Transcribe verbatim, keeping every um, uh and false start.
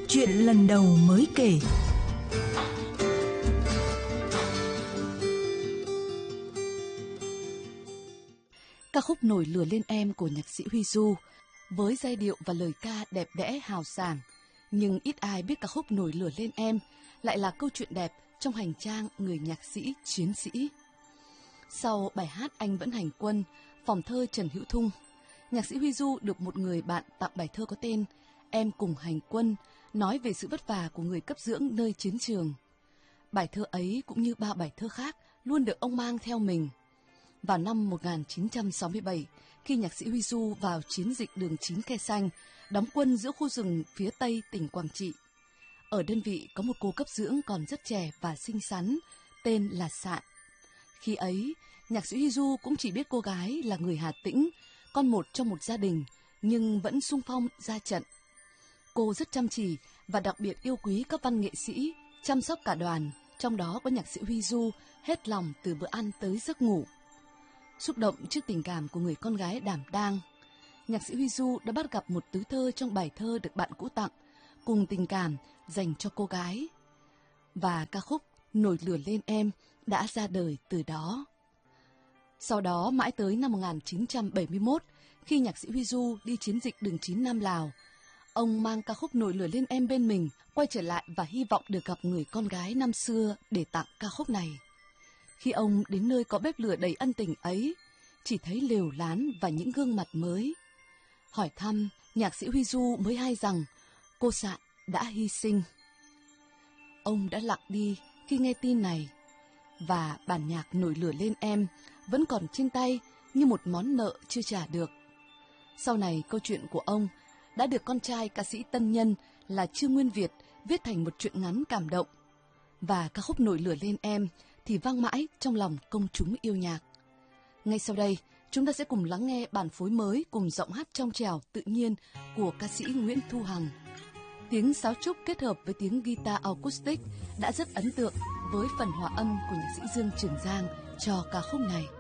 Chuyện lần đầu mới kể. Ca khúc Nổi lửa lên em của nhạc sĩ Huy Du với giai điệu và lời ca đẹp đẽ hào sảng, nhưng ít ai biết ca khúc Nổi lửa lên em lại là câu chuyện đẹp trong hành trang người nhạc sĩ chiến sĩ. Sau bài hát Anh vẫn hành quân, phòng thơ Trần Hữu Thung, nhạc sĩ Huy Du được một người bạn tặng bài thơ có tên Em cùng hành quân, nói về sự vất vả của người cấp dưỡng nơi chiến trường. Bài thơ ấy cũng như bao bài thơ khác luôn được ông mang theo mình. Vào năm một nghìn chín trăm sáu mươi bảy, khi nhạc sĩ Huy Du vào chiến dịch đường chín Khe Xanh, đóng quân giữa khu rừng phía tây tỉnh Quảng Trị. Ở đơn vị có một cô cấp dưỡng còn rất trẻ và xinh xắn, tên là Sạn. Khi ấy, nhạc sĩ Huy Du cũng chỉ biết cô gái là người Hà Tĩnh, con một trong một gia đình, nhưng vẫn xung phong ra trận. Cô rất chăm chỉ và đặc biệt yêu quý các văn nghệ sĩ, chăm sóc cả đoàn, trong đó có nhạc sĩ Huy Du, hết lòng từ bữa ăn tới giấc ngủ. Xúc động trước tình cảm của người con gái đảm đang, nhạc sĩ Huy Du đã bắt gặp một tứ thơ trong bài thơ được bạn cũ tặng, cùng tình cảm dành cho cô gái. Và ca khúc Nổi lửa lên em đã ra đời từ đó. Sau đó mãi tới năm một nghìn chín trăm bảy mươi mốt, khi nhạc sĩ Huy Du đi chiến dịch đường chín Nam Lào, ông mang ca khúc Nổi lửa lên em bên mình, quay trở lại và hy vọng được gặp người con gái năm xưa để tặng ca khúc này. Khi ông đến nơi có bếp lửa đầy ân tình ấy, chỉ thấy lều lán và những gương mặt mới. Hỏi thăm, nhạc sĩ Huy Du mới hay rằng cô Sạn đã hy sinh. Ông đã lặng đi khi nghe tin này, và bản nhạc Nổi lửa lên em vẫn còn trên tay như một món nợ chưa trả được. Sau này câu chuyện của ông đã được con trai ca sĩ tân nhân là Trương Nguyên Việt viết thành một truyện ngắn cảm động. Và ca khúc Nổi lửa lên em thì vang mãi trong lòng công chúng yêu nhạc. Ngay sau đây, chúng ta sẽ cùng lắng nghe bản phối mới cùng giọng hát trong trẻo tự nhiên của ca sĩ Nguyễn Thu Hằng. Tiếng sáo trúc kết hợp với tiếng guitar acoustic đã rất ấn tượng với phần hòa âm của nhạc sĩ Dương Trường Giang cho ca khúc này.